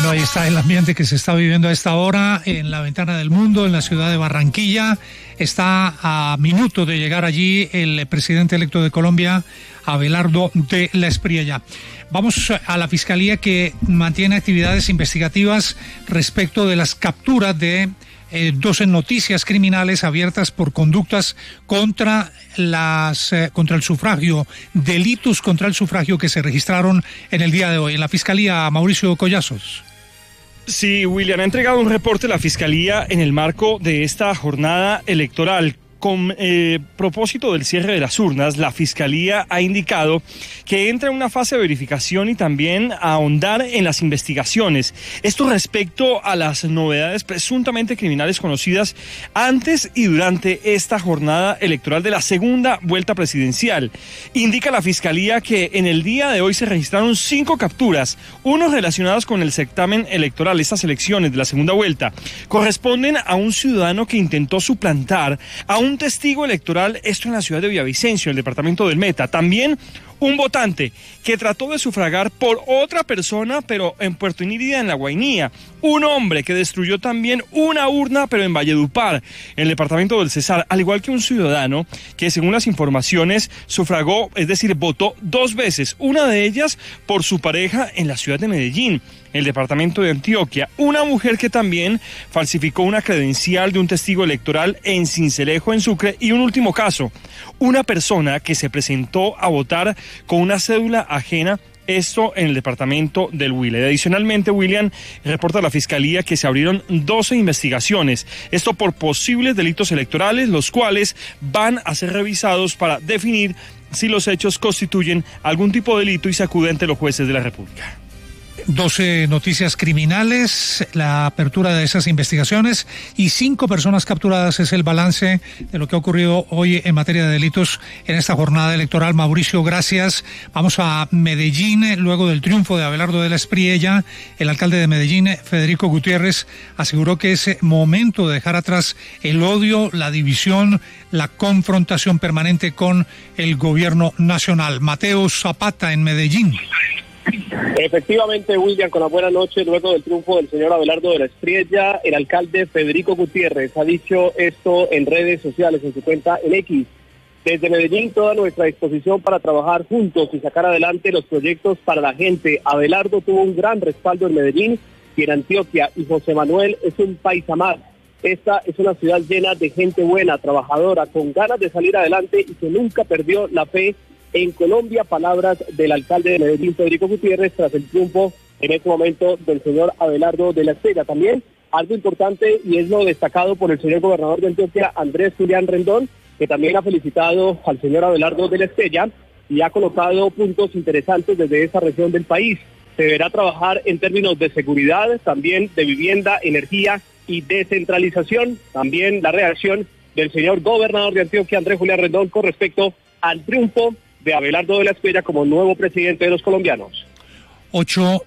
Bueno, ahí está el ambiente que se está viviendo a esta hora en la Ventana del Mundo, en la ciudad de Barranquilla. Está a minuto de llegar allí el presidente electo de Colombia, Abelardo de la Espriella. Vamos a la Fiscalía, que mantiene actividades investigativas respecto de las capturas de 12 noticias criminales abiertas por conductas contra el sufragio, delitos contra el sufragio que se registraron en el día de hoy. En la Fiscalía, Mauricio Collazos. Sí, William, ha entregado un reporte a la Fiscalía en el marco de esta jornada electoral. Con propósito del cierre de las urnas, la Fiscalía ha indicado que entra en una fase de verificación y también a ahondar en las investigaciones. Esto respecto a las novedades presuntamente criminales conocidas antes y durante esta jornada electoral de la segunda vuelta presidencial. Indica la Fiscalía que en el día de hoy se registraron 5 capturas, unos relacionados con el certamen electoral. Estas elecciones de la segunda vuelta corresponden a un ciudadano que intentó suplantar a un testigo electoral, esto en la ciudad de Villavicencio, en el departamento del Meta. También un votante que trató de sufragar por otra persona, pero en Puerto Inírida, en La Guainía. Un hombre que destruyó también una urna, pero en Valledupar, en el departamento del Cesar. Al igual que un ciudadano que, según las informaciones, sufragó, es decir, votó 2 veces. Una de ellas por su pareja en la ciudad de Medellín, el departamento de Antioquia. Una mujer que también falsificó una credencial de un testigo electoral en Sincelejo, en Sucre. Y un último caso, una persona que se presentó a votar con una cédula ajena, esto en el departamento del Huila. Adicionalmente, William, reporta la Fiscalía que se abrieron 12 investigaciones, esto por posibles delitos electorales, los cuales van a ser revisados para definir si los hechos constituyen algún tipo de delito y se acude ante los jueces de la República. 12 noticias criminales, la apertura de esas investigaciones y 5 personas capturadas es el balance de lo que ha ocurrido hoy en materia de delitos en esta jornada electoral. Mauricio, gracias. Vamos a Medellín. Luego del triunfo de Abelardo de la Espriella, el alcalde de Medellín, Federico Gutiérrez, aseguró que es momento de dejar atrás el odio, la división, la confrontación permanente con el gobierno nacional. Mateo Zapata en Medellín. Efectivamente, William, con la buena noche, luego del triunfo del señor Abelardo de la Espriella, el alcalde Federico Gutiérrez ha dicho esto en redes sociales, en su cuenta en X. Desde Medellín, toda nuestra disposición para trabajar juntos y sacar adelante los proyectos para la gente. Abelardo tuvo un gran respaldo en Medellín y en Antioquia, y José Manuel es un paisa más. Esta es una ciudad llena de gente buena, trabajadora, con ganas de salir adelante y que nunca perdió la fe en Colombia. Palabras del alcalde de Medellín, Federico Gutiérrez, tras el triunfo en este momento del señor Abelardo de la Espriella. También algo importante, y es lo destacado por el señor gobernador de Antioquia, Andrés Julián Rendón, que también ha felicitado al señor Abelardo de la Espriella y ha colocado puntos interesantes desde esa región del país. Se deberá trabajar en términos de seguridad, también de vivienda, energía y descentralización. También la reacción del señor gobernador de Antioquia, Andrés Julián Rendón, con respecto al triunfo de Abelardo de la Espriella como nuevo presidente de los colombianos. 2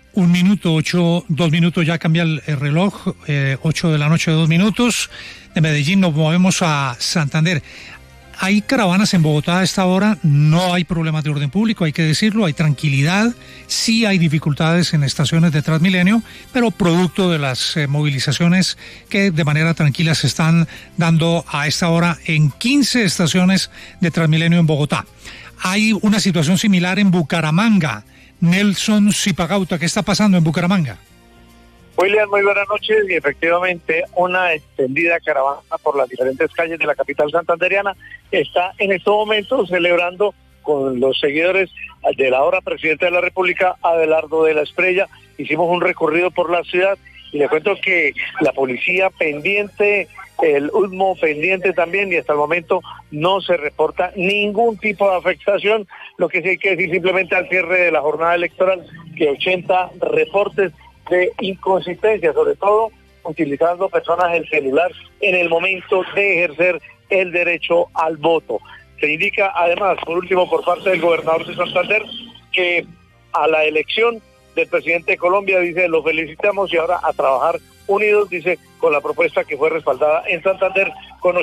minutos, ya cambia el reloj, 8 de la noche, 2 minutos. De Medellín nos movemos a Santander. Hay caravanas en Bogotá a esta hora, no hay problemas de orden público, hay que decirlo, hay tranquilidad, sí hay dificultades en estaciones de Transmilenio, pero producto de las movilizaciones que de manera tranquila se están dando a esta hora en 15 estaciones de Transmilenio en Bogotá. Hay una situación similar en Bucaramanga. Nelson Zipagauta, ¿qué está pasando en Bucaramanga? William, muy buenas noches. Y efectivamente, una extendida caravana por las diferentes calles de la capital santandereana está en estos momentos celebrando con los seguidores del ahora presidente de la República, Abelardo de la Espriella. Hicimos un recorrido por la ciudad y le cuento que la policía pendiente, el UDMO pendiente también, y hasta el momento no se reporta ningún tipo de afectación. Lo que sí hay que decir simplemente al cierre de la jornada electoral, que 80 reportes de inconsistencia, sobre todo utilizando personas el celular en el momento de ejercer el derecho al voto. Se indica además, por último, por parte del gobernador de Santander, que a la elección del presidente de Colombia, dice, lo felicitamos y ahora a trabajar unidos, dice, con la propuesta que fue respaldada en Santander con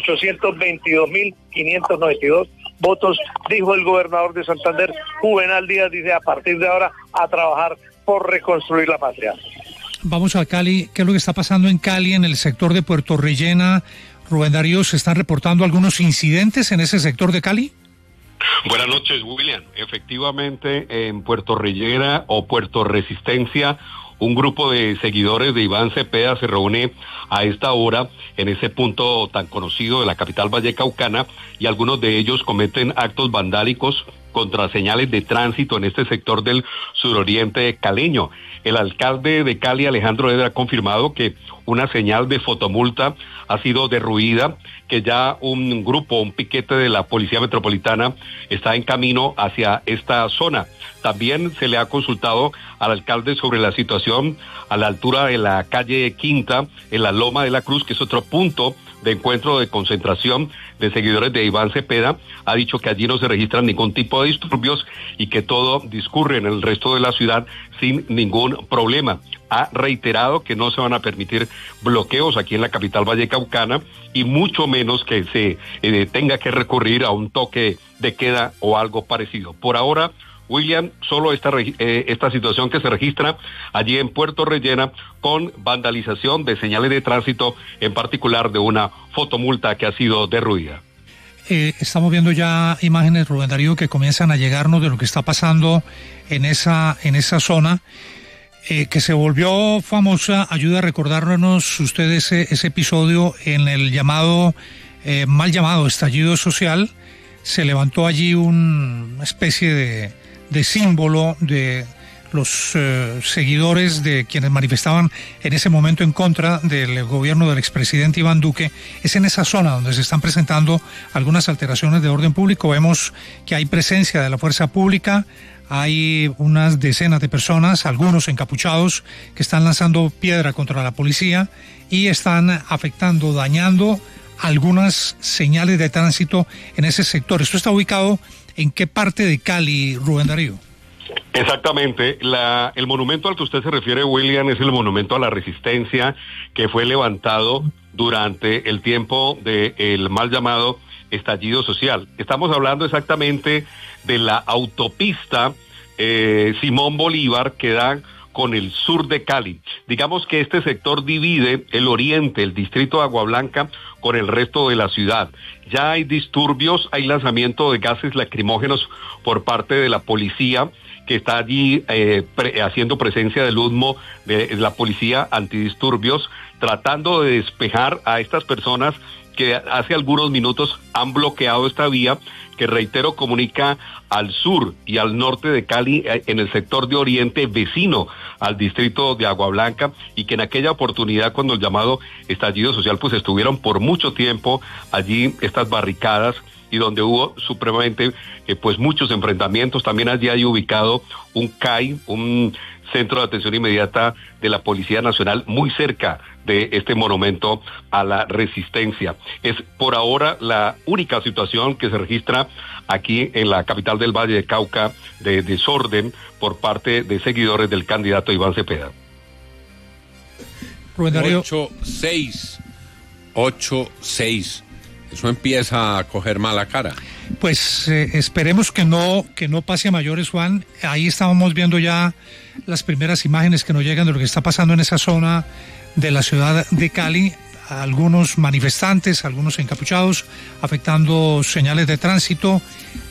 822.592 votos, dijo el gobernador de Santander, Juvenal Díaz, dice, a partir de ahora a trabajar por reconstruir la patria. vamos a Cali. ¿Qué es lo que está pasando en Cali, en el sector de Puerto Rellena? Rubén Darío, ¿se están reportando algunos incidentes en ese sector de Cali? Buenas noches, William. Efectivamente, en Puerto Rellena o Puerto Resistencia, un grupo de seguidores de Iván Cepeda se reúne a esta hora en ese punto tan conocido de la capital vallecaucana, y algunos de ellos cometen actos vandálicos contra señales de tránsito en este sector del suroriente caleño. El alcalde de Cali, Alejandro Eder, ha confirmado que una señal de fotomulta ha sido derruida, que ya un piquete de la Policía Metropolitana está en camino hacia esta zona. También se le ha consultado al alcalde sobre la situación a la altura de la calle Quinta, en la Loma de la Cruz, que es otro punto de encuentro de concentración de seguidores de Iván Cepeda. Ha dicho que allí no se registran ningún tipo de disturbios y que todo discurre en el resto de la ciudad sin ningún problema. Ha reiterado que no se van a permitir bloqueos aquí en la capital vallecaucana, y mucho menos que se tenga que recurrir a un toque de queda o algo parecido. Por ahora, William, solo esta situación que se registra allí en Puerto Rellena, con vandalización de señales de tránsito, en particular de una fotomulta que ha sido derruida. Estamos viendo ya imágenes, Rubén Darío, que comienzan a llegarnos de lo que está pasando en esa zona, que se volvió famosa. Ayuda a recordarnos ustedes ese episodio en el mal llamado estallido social. Se levantó allí una especie de símbolo de los seguidores de quienes manifestaban en ese momento en contra del gobierno del expresidente Iván Duque. Es en esa zona donde se están presentando algunas alteraciones de orden público. Vemos que hay presencia de la fuerza pública, hay unas decenas de personas, algunos encapuchados, que están lanzando piedra contra la policía y están afectando, dañando algunas señales de tránsito en ese sector. ¿Esto está ubicado en qué parte de Cali, Rubén Darío? Exactamente. El monumento al que usted se refiere, William, es el monumento a la Resistencia, que fue levantado durante el tiempo del mal llamado estallido social. Estamos hablando exactamente de la autopista Simón Bolívar, que da con el sur de Cali. Digamos que este sector divide el oriente, el distrito de Agua Blanca, con el resto de la ciudad. Ya hay disturbios, hay lanzamiento de gases lacrimógenos por parte de la policía, que está allí haciendo presencia del humo de la policía antidisturbios, tratando de despejar a estas personas que hace algunos minutos han bloqueado esta vía, que, reitero, comunica al sur y al norte de Cali, en el sector de oriente vecino al distrito de Agua Blanca, y que en aquella oportunidad, cuando el llamado estallido social, pues estuvieron por mucho tiempo allí estas barricadas, y donde hubo supremamente pues muchos enfrentamientos. También allí hay ubicado un CAI, un Centro de Atención Inmediata de la Policía Nacional, muy cerca de este monumento a la Resistencia. Es por ahora la única situación que se registra aquí en la capital del Valle de Cauca de desorden por parte de seguidores del candidato Iván Cepeda. 8-6. Eso empieza a coger mala cara. Pues esperemos que no pase a mayores, Juan. Ahí estábamos viendo ya las primeras imágenes que nos llegan de lo que está pasando en esa zona de la ciudad de Cali. Algunos manifestantes, algunos encapuchados, afectando señales de tránsito,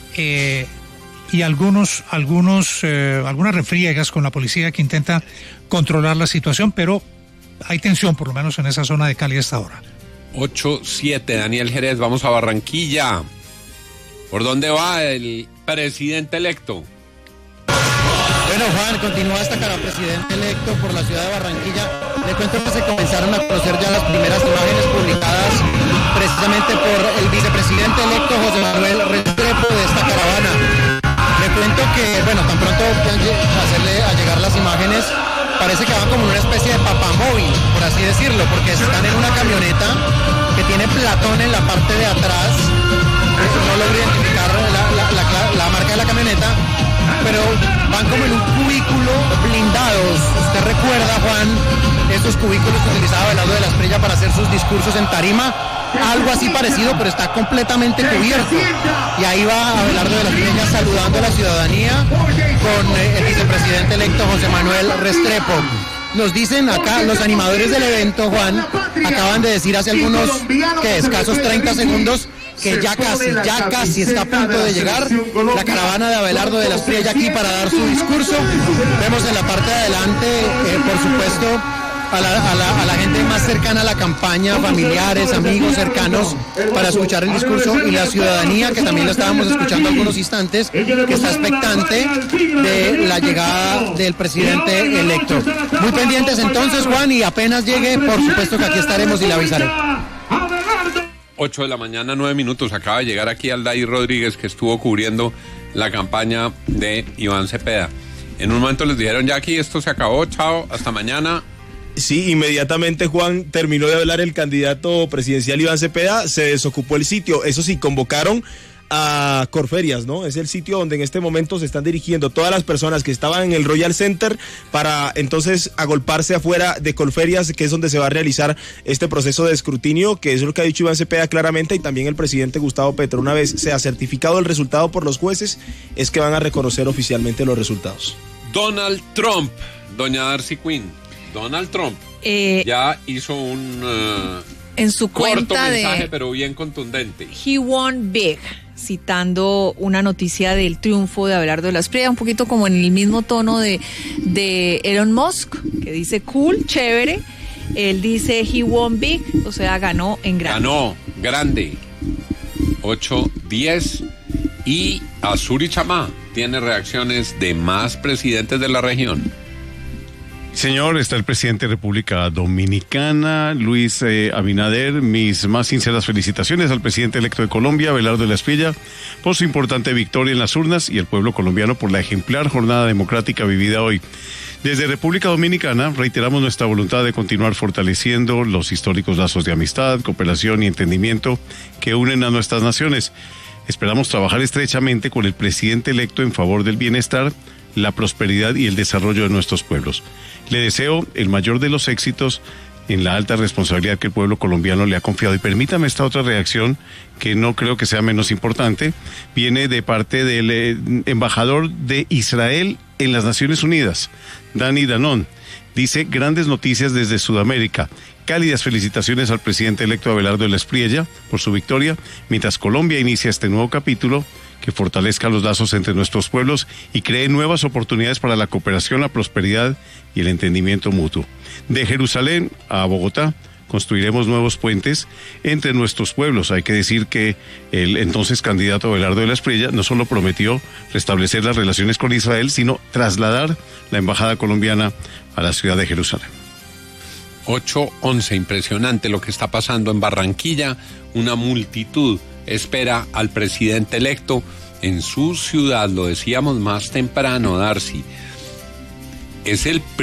y algunas refriegas con la policía que intenta controlar la situación, pero hay tensión por lo menos en esa zona de Cali a esta hora. 8-7, Daniel Jerez, vamos a Barranquilla. ¿Por dónde va el presidente electo? Bueno, Juan, continúa esta cara presidente electo por la ciudad de Barranquilla. Le cuento que se comenzaron a conocer ya las primeras imágenes publicadas precisamente por el vicepresidente electo José Manuel Restrepo de esta caravana. Le cuento que, bueno, tan pronto hacerle a llegar las imágenes, parece que van como una especie de papamóvil, por así decirlo, porque están en una camioneta que tiene Platón en la parte de atrás. No logro identificar la marca de la camioneta, pero van como en un cubículo blindados. Usted recuerda, Juan, esos cubículos que utilizaba Abelardo de la Espriella para hacer sus discursos en tarima. Algo así parecido, pero está completamente cubierto. Y ahí va Abelardo de la Espriella saludando a la ciudadanía con el vicepresidente electo José Manuel Restrepo. Nos dicen acá, los animadores del evento, Juan, acaban de decir hace algunos, escasos 30 segundos, que ya casi está a punto de llegar la caravana de Abelardo de la Espriella aquí para dar su discurso. Vemos en la parte de adelante, por supuesto, a la gente más cercana a la campaña, familiares, amigos cercanos, para escuchar el discurso, y la ciudadanía, que también lo estábamos escuchando algunos instantes, que está expectante de la llegada del presidente electo. Muy pendientes entonces, Juan, y apenas llegue, por supuesto que aquí estaremos y le avisaré. 8 de la mañana, 9 minutos. Acaba de llegar aquí Aldair Rodríguez, que estuvo cubriendo la campaña de Iván Cepeda. En un momento les dijeron, ya aquí esto se acabó, chao, hasta mañana. Sí, inmediatamente, Juan, terminó de hablar el candidato presidencial Iván Cepeda, se desocupó el sitio. Eso sí, convocaron a Corferias, ¿no? Es el sitio donde en este momento se están dirigiendo todas las personas que estaban en el Royal Center para entonces agolparse afuera de Corferias, que es donde se va a realizar este proceso de escrutinio, que es lo que ha dicho Iván Cepeda claramente, y también el presidente Gustavo Petro. Una vez sea certificado el resultado por los jueces, es que van a reconocer oficialmente los resultados. Donald Trump, doña Darcy Quinn, Donald Trump ya hizo un en su corto cuenta mensaje, pero bien contundente. He won big, citando una noticia del triunfo de Abelardo de la Espriella, un poquito como en el mismo tono de Elon Musk, que dice cool, chévere. Él dice he won big, o sea, ganó en grande. Ganó grande. 8-10. Y Azuri Chamá tiene reacciones de más presidentes de la región. Señor, está el presidente de República Dominicana, Luis Abinader. Mis más sinceras felicitaciones al presidente electo de Colombia, Abelardo de la Espriella, por su importante victoria en las urnas, y al pueblo colombiano por la ejemplar jornada democrática vivida hoy. Desde República Dominicana reiteramos nuestra voluntad de continuar fortaleciendo los históricos lazos de amistad, cooperación y entendimiento que unen a nuestras naciones. Esperamos trabajar estrechamente con el presidente electo en favor del bienestar, la prosperidad y el desarrollo de nuestros pueblos. Le deseo el mayor de los éxitos en la alta responsabilidad que el pueblo colombiano le ha confiado. Y permítame esta otra reacción, que no creo que sea menos importante, viene de parte del embajador de Israel en las Naciones Unidas, Dani Danon. Dice, grandes noticias desde Sudamérica. Cálidas felicitaciones al presidente electo Abelardo de la Espriella por su victoria, mientras Colombia inicia este nuevo capítulo que fortalezca los lazos entre nuestros pueblos y cree nuevas oportunidades para la cooperación, la prosperidad y el entendimiento mutuo. De Jerusalén a Bogotá construiremos nuevos puentes entre nuestros pueblos. Hay que decir que el entonces candidato Abelardo de la Espriella no solo prometió restablecer las relaciones con Israel, sino trasladar la embajada colombiana a la ciudad de Jerusalén. 8-11, impresionante lo que está pasando en Barranquilla. Una multitud espera al presidente electo en su ciudad. Lo decíamos más temprano, Darcy. Es el